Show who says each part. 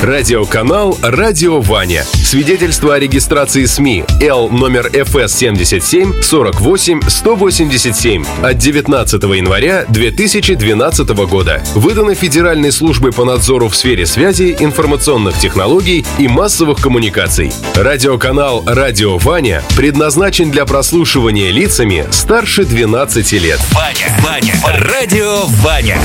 Speaker 1: Радиоканал «Радио Ваня». Свидетельство о регистрации СМИ Л номер ФС 77 48 187 от 19 января 2012 года. Выдано Федеральной службой по надзору в сфере связи, информационных технологий и массовых коммуникаций. Радиоканал «Радио Ваня» предназначен для прослушивания лицами старше 12 лет.
Speaker 2: Ваня. Радио Ваня.